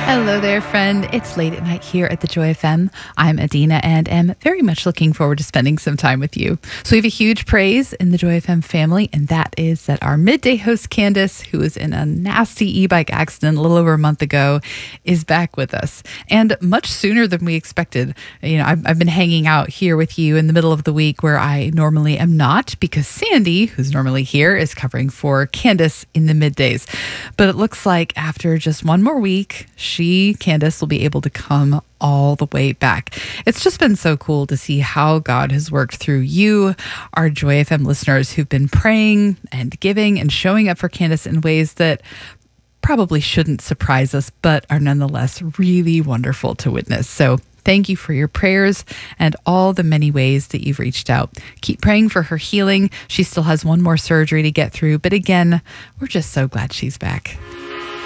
Hello there, friend. It's late at night here at the Joy FM. I'm Adina and am very much looking forward to spending some time with you. So we have a huge praise in the Joy FM family, and that is that our midday host, Candace, who was in a nasty e-bike accident a little over a month ago, is back with us. And much sooner than we expected. You know, I've been hanging out here with you in the middle of the week where I normally am not, because Sandy, who's normally here, is covering for Candace in the middays. But it looks like after just one more week, Candace, will be able to come all the way back. It's just been so cool to see how God has worked through you, our Joy FM listeners who've been praying and giving and showing up for Candace in ways that probably shouldn't surprise us, but are nonetheless really wonderful to witness. So thank you for your prayers and all the many ways that you've reached out. Keep praying for her healing. She still has one more surgery to get through, but again, we're just so glad she's back.